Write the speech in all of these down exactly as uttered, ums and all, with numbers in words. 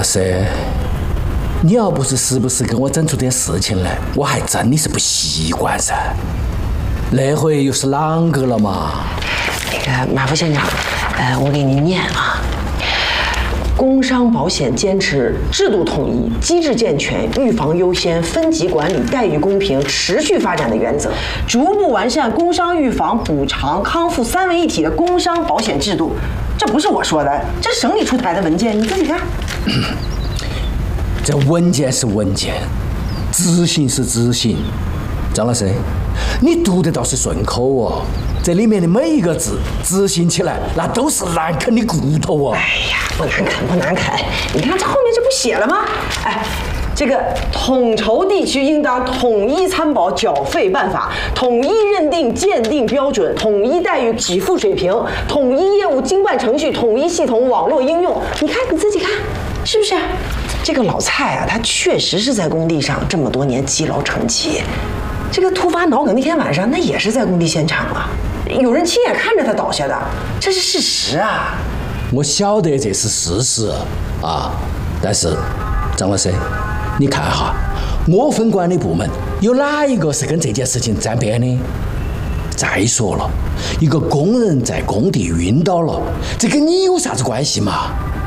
老师，你要不是时不时跟我整出点事情来，我还真的是不习惯噻。那回又是啷个了嘛？ 那个马副县长，呃，我给您念啊。 工伤保险坚持制度统一、机制健全、预防优先、分级管理、待遇公平、持续发展的原则，逐步完善工伤预防、补偿、康复三位一体的工伤保险制度。这不是我说的，这是省里出台的文件，你自己看。 这文件是文件，执行是执行。张老师，你读得倒是顺口哦。 这里面的每一个字执行起来，那都是难啃的骨头哦。 哎呀，不难啃，不难啃。你看这后面这不写了吗？哎，这个统筹地区应当统一参保缴费办法，统一认定鉴定标准，统一待遇给付水平，统一业务经办程序，统一系统网络应用。你看你自己看，是不是？这个老蔡啊，他确实是在工地上这么多年积劳成疾。这个突发脑梗那天晚上，那也是在工地现场啊。 有人亲眼看着他倒下的，这是事实啊！ 我晓得这是事实啊，但是张老师，你看哈，我分管的部门有哪一个是跟这件事情沾边的？再说了，一个工人在工地晕倒了，这跟你有啥子关系嘛？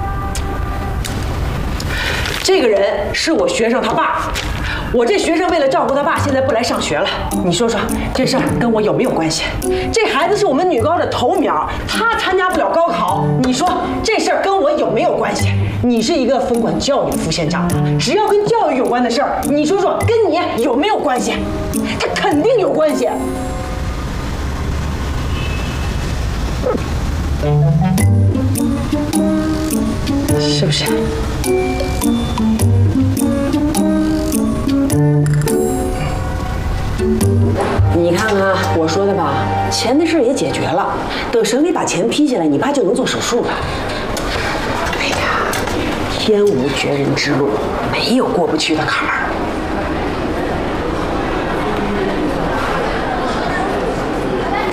这个人是我学生他爸。 我这学生为了照顾他爸，现在不来上学了。你说说，这事儿跟我有没有关系？这孩子是我们女高的头苗，他参加不了高考，你说这事儿跟我有没有关系？你是一个分管教育的副县长，只要跟教育有关的事儿，你说说跟你有没有关系？他肯定有关系。是不是？ 你看看我说的吧，钱的事也解决了，等省里把钱批下来，你爸就能做手术了。哎呀，天无绝人之路，没有过不去的坎儿。